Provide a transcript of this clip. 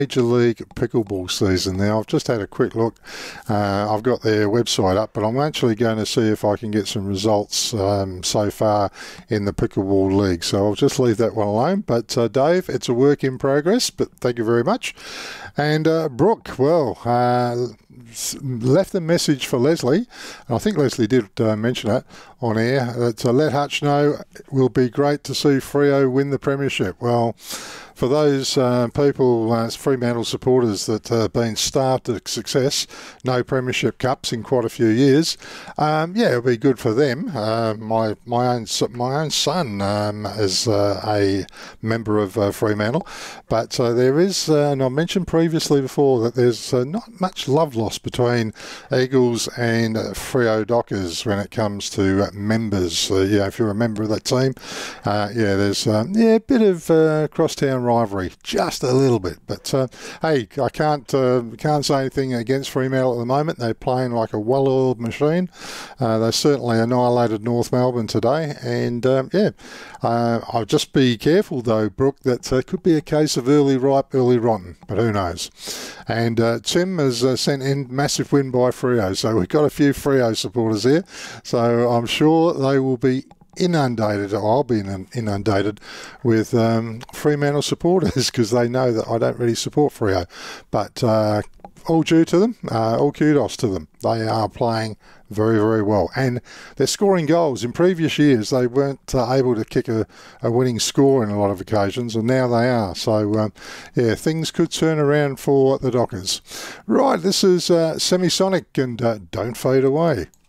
Major League Pickleball season. Now, I've just had a quick look. I've got their website up, but I'm actually going to see if I can get some results so far in the Pickleball League. So I'll just leave that one alone. But Dave, it's a work in progress, but thank you very much. And Brooke, well, left a message for Leslie, and I think Leslie did mention it on air, that let Hutch know it will be great to see Freo win the premiership. Well, for those people, Fremantle supporters that have been starved of success, no premiership cups in quite a few years, yeah, it'll be good for them. My own son is a member of Fremantle, but there is, and I mentioned previously before, that there's not much love lost between Eagles and Freo Dockers when it comes to members. Yeah, if you're a member of that team, yeah, there's a bit of crosstown rivalry, just a little bit. But hey, I can't say anything against Fremantle at the moment. They're playing like a well-oiled machine. They certainly annihilated North Melbourne today, and yeah, I'll just be careful though, Brooke, that could be a case of early ripe, early rotten, but who knows. And Tim has sent in massive win by Freo, so we've got a few Freo supporters here, so I'm sure they will be inundated, or I'll be inundated with Fremantle supporters, because they know that I don't really support Freo. But all due to them, all kudos to them. They are playing very, very well, and they're scoring goals. In previous years, they weren't able to kick a winning score in a lot of occasions, and now they are. So, yeah, things could turn around for the Dockers. Right, this is Semisonic, and don't fade away.